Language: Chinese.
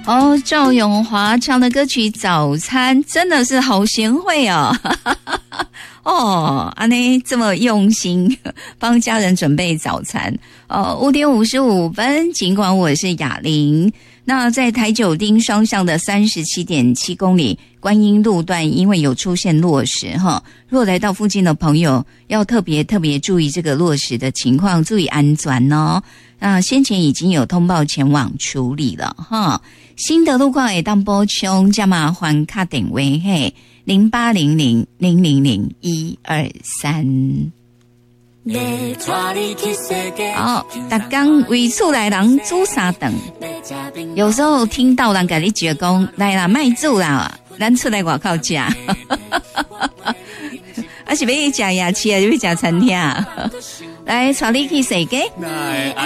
哦，赵咏华唱的歌曲《早餐》真的是好贤惠哦。哦，安妮这么用心帮家人准备早餐。5点55分，尽管我是雅玲。那在台九丁双向的37.7公里观音路段，因为有出现落石哈，若来到附近的朋友要特别注意这个落石的情况，注意安全哦。那先前已经有通报前往处理了哈。新的路况会当补充，加麻烦卡电话嘿0800000123。好，大江为厝内人煮三顿，有时候听到人跟你讲，来啦，卖煮啦，咱出来外口吃，啊是要去吃夜市啊，是要去吃餐厅啊，来带你去踅街。